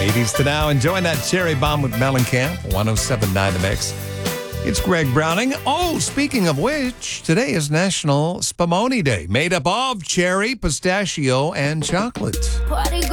80s to now. Enjoying that cherry bomb with Mellencamp, 107.9 The Mix. It's Greg Browning. Oh, speaking of which, today is National Spumoni Day, made up of cherry, pistachio, and chocolate. Party